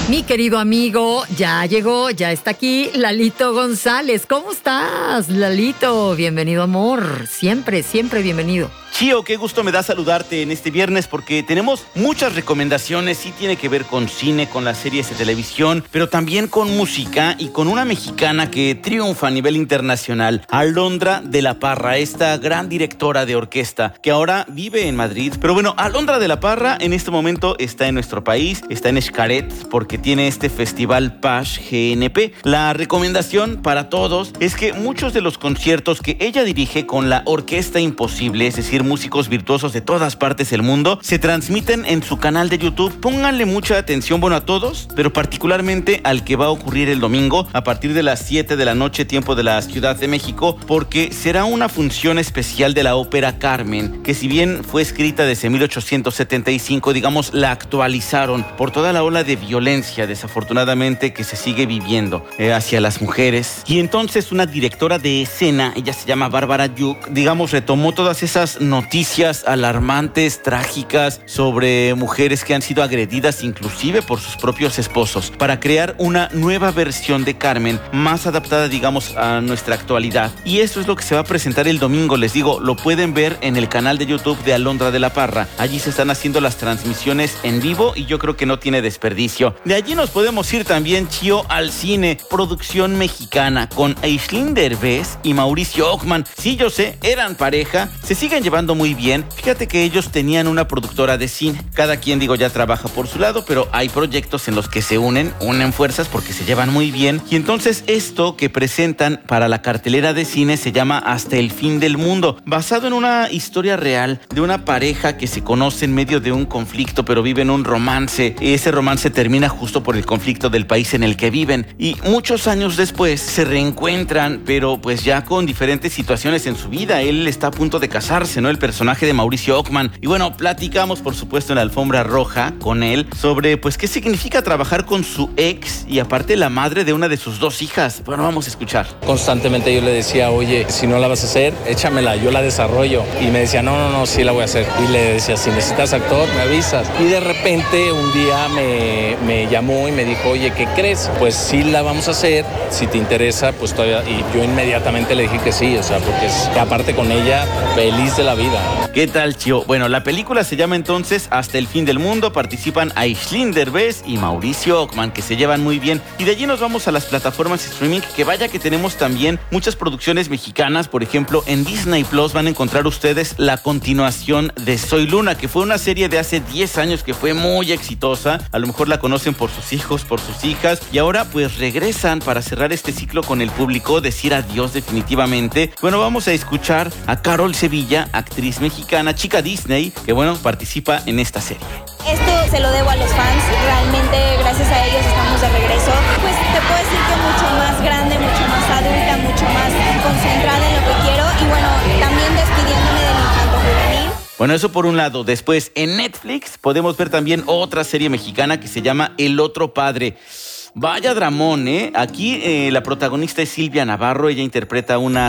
Mi querido amigo, ya llegó, ya está aquí Lalito González. ¿Cómo estás, Lalito? Bienvenido, amor. Siempre, siempre bienvenido. Chío, qué gusto me da saludarte en este viernes porque tenemos muchas recomendaciones. Sí tiene que ver con cine, con las series de televisión, pero también con música y con una mexicana que triunfa a nivel internacional, Alondra de la Parra, esta gran directora de orquesta que ahora vive en Madrid. Pero bueno, Alondra de la Parra en este momento está en nuestro país, está en Xcaret porque tiene este festival Pash GNP. La recomendación para todos es que muchos de los conciertos que ella dirige con la Orquesta Imposible, es decir, músicos virtuosos de todas partes del mundo, se transmiten en su canal de YouTube. Pónganle mucha atención, bueno, a todos, pero particularmente al que va a ocurrir el domingo a partir de las 7 de la noche, tiempo de la Ciudad de México, porque será una función especial de la ópera Carmen, que si bien fue escrita desde 1875, digamos, la actualizaron por toda la ola de violencia, desafortunadamente, que se sigue viviendo hacia las mujeres. Y entonces una directora de escena, ella se llama Bárbara Yuk, digamos, retomó todas esas noticias alarmantes, trágicas, sobre mujeres que han sido agredidas inclusive por sus propios esposos, para crear una nueva versión de Carmen, más adaptada, digamos, a nuestra actualidad. Y eso es lo que se va a presentar el domingo, les digo, lo pueden ver en el canal de YouTube de Alondra de la Parra. Allí se están haciendo las transmisiones en vivo y yo creo que no tiene desperdicio. De allí nos podemos ir también, Chío, al cine, producción mexicana, con Aislinn Derbez y Mauricio Ockman. Sí, yo sé, eran pareja, se siguen llevando muy bien. Fíjate que ellos tenían una productora de cine. Cada quien, digo, ya trabaja por su lado, pero hay proyectos en los que se unen fuerzas porque se llevan muy bien. Y entonces esto que presentan para la cartelera de cine se llama Hasta el fin del mundo, basado en una historia real de una pareja que se conoce en medio de un conflicto, pero viven un romance. Ese romance termina justo por el conflicto del país en el que viven. Y muchos años después se reencuentran, pero pues ya con diferentes situaciones en su vida. Él está a punto de casarse, ¿no? El personaje de Mauricio Ockman. Y bueno, platicamos, por supuesto, en la alfombra roja con él sobre, pues, qué significa trabajar con su ex y aparte la madre de una de sus dos hijas. Bueno, vamos a escuchar. Constantemente yo le decía, oye, si no la vas a hacer, échamela, yo la desarrollo. Y me decía, no, sí la voy a hacer. Y le decía, si necesitas actor, me avisas. Y de repente un día me llamó y me dijo, oye, ¿qué crees? Pues sí la vamos a hacer, si te interesa, pues todavía. Y yo inmediatamente le dije que sí, o sea, porque aparte con ella, feliz de la vida. ¿Qué tal, Chío? Bueno, la película se llama entonces Hasta el fin del mundo. Participan Aislinn Derbez y Mauricio Ockman, que se llevan muy bien. Y de allí nos vamos a las plataformas streaming, que vaya que tenemos también muchas producciones mexicanas. Por ejemplo, en Disney Plus van a encontrar ustedes la continuación de Soy Luna, que fue una serie de hace 10 años que fue muy exitosa. A lo mejor la conocen por sus hijos, por sus hijas. Y ahora pues regresan para cerrar este ciclo con el público, decir adiós definitivamente. Bueno, vamos a escuchar a Carol Sevilla, actriz mexicana, chica Disney, que bueno, participa en esta serie. Esto se lo debo a los fans, realmente gracias a ellos estamos de regreso. Pues te puedo decir que mucho más grande, mucho más adulta, mucho más concentrada en lo que quiero y bueno, también despidiéndome del infanto juvenil. Bueno, eso por un lado. Después, en Netflix podemos ver también otra serie mexicana que se llama El Otro Padre. Vaya dramón, ¿eh? Aquí la protagonista es Silvia Navarro, ella interpreta a una